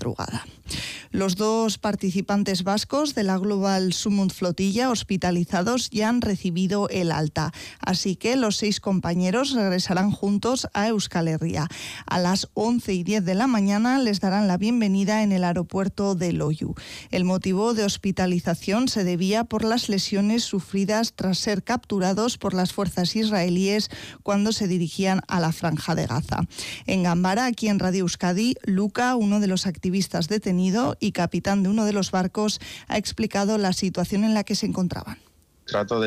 madrugada. Los 2 participantes vascos de la Global Summit Flotilla hospitalizados ya han recibido el alta, así que los 6 compañeros regresarán juntos a Euskal Herria. A las 11:10 de la mañana les darán la bienvenida en el aeropuerto de Loiu. El motivo de hospitalización se debía por las lesiones sufridas tras ser capturados por las fuerzas israelíes cuando se dirigían a la Franja de Gaza. En Gambara, aquí en Radio Euskadi, Luca, uno de los activistas detenido y capitán de uno de los barcos, ha explicado la situación en la que se encontraban. Trato